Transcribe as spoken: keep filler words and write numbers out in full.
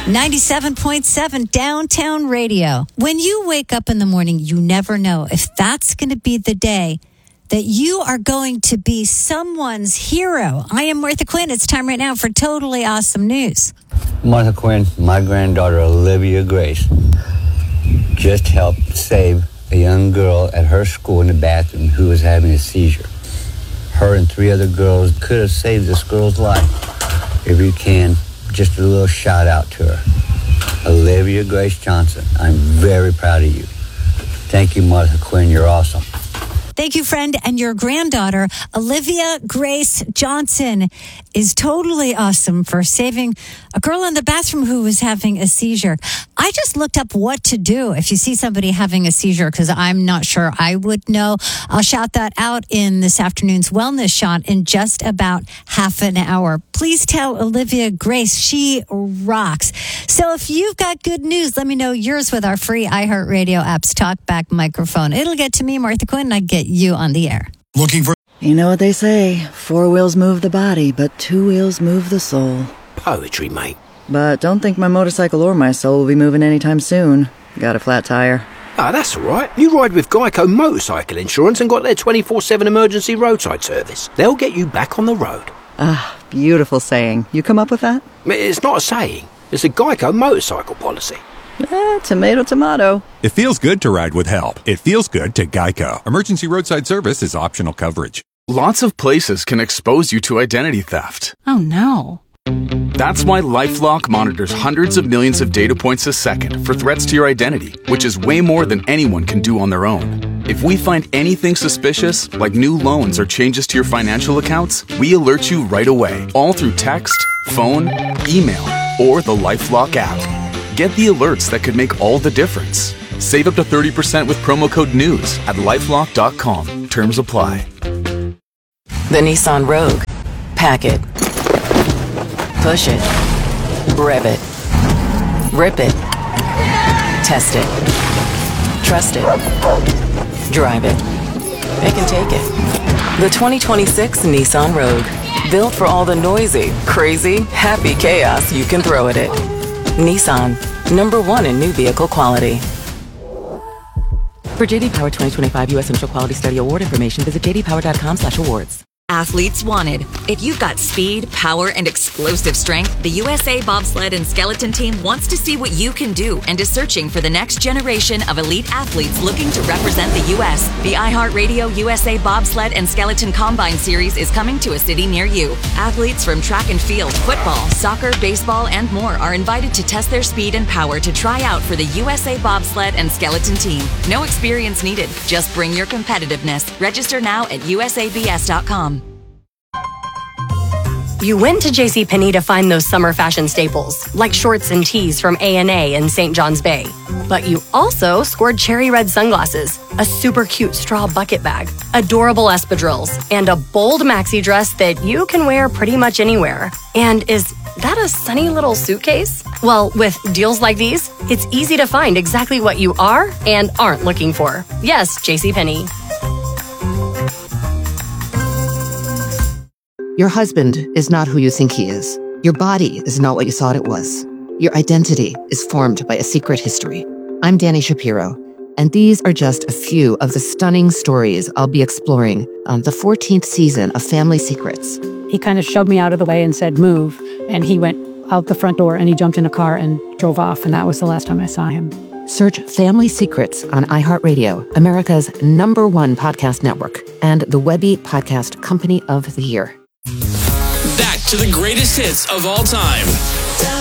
ninety-seven point seven Downtown Radio. When you wake up in the morning, you never know if that's going to be the day that you are going to be someone's hero. I am Martha Quinn. It's time right now for Totally Awesome News. Martha Quinn, my granddaughter Olivia Grace just helped save a young girl at her school in the bathroom who was having a seizure. Her and three other girls could have saved this girl's life. If you can, just a little shout out to her. Olivia Grace Johnson, I'm very proud of you. Thank you, Martha Quinn. You're awesome. Thank you, friend. And your granddaughter, Olivia Grace Johnson, is totally awesome for saving a girl in the bathroom who was having a seizure. I just looked up what to do if you see somebody having a seizure, because I'm not sure I would know. I'll shout that out in this afternoon's Wellness Shot in just about half an hour. Please tell Olivia Grace she rocks. So if you've got good news, let me know yours with our free iHeartRadio app's TalkBack microphone. It'll get to me, Martha Quinn, and I get you on the air. Looking for... You know what they say, four wheels move the body, but two wheels move the soul. Poetry, mate. But don't think my motorcycle or my soul will be moving anytime soon. Got a flat tire. Ah, that's all right. You ride with Geico Motorcycle Insurance and got their twenty-four seven emergency roadside service. They'll get you back on the road. Ah, beautiful saying. You come up with that? It's not a saying. It's a Geico motorcycle policy. Eh, tomato, tomato. It feels good to ride with help. It feels good to Geico. Emergency roadside service is optional coverage. Lots of places can expose you to identity theft. Oh, no. That's why LifeLock monitors hundreds of millions of data points a second for threats to your identity, which is way more than anyone can do on their own. If we find anything suspicious, like new loans or changes to your financial accounts, we alert you right away, all through text, phone, email, or the LifeLock app. Get the alerts that could make all the difference. Save up to thirty percent with promo code NEWS at lifelock dot com. Terms apply. The Nissan Rogue. Pack it. Push it. Rev it. Rip it. Test it. Trust it. Drive it. Pick and take it. The twenty twenty-six Nissan Rogue. Built for all the noisy, crazy, happy chaos you can throw at it. Nissan. Number one in new vehicle quality. For J D Power twenty twenty-five U S Initial Quality Study Award information, visit j d power dot com slash awards. Athletes wanted. If you've got speed, power, and explosive strength, the U S A Bobsled and Skeleton Team wants to see what you can do and is searching for the next generation of elite athletes looking to represent the U S The iHeartRadio U S A Bobsled and Skeleton Combine Series is coming to a city near you. Athletes from track and field, football, soccer, baseball, and more are invited to test their speed and power to try out for the U S A Bobsled and Skeleton Team. No experience needed. Just bring your competitiveness. Register now at u s a b s dot com. You went to JCPenney to find those summer fashion staples, like shorts and tees from A and A in Saint John's Bay. But you also scored cherry red sunglasses, a super cute straw bucket bag, adorable espadrilles, and a bold maxi dress that you can wear pretty much anywhere. And is that a sunny little suitcase? Well, with deals like these, it's easy to find exactly what you are and aren't looking for. Yes, JCPenney. Your husband is not who you think he is. Your body is not what you thought it was. Your identity is formed by a secret history. I'm Dani Shapiro, and these are just a few of the stunning stories I'll be exploring on the fourteenth season of Family Secrets. He kind of shoved me out of the way and said, move. And he went out the front door and he jumped in a car and drove off. And that was the last time I saw him. Search Family Secrets on iHeartRadio, America's number one podcast network, and the Webby Podcast Company of the Year. Back to the greatest hits of all time.